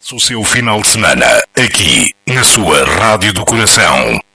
o seu final de semana, aqui na sua Rádio do Coração.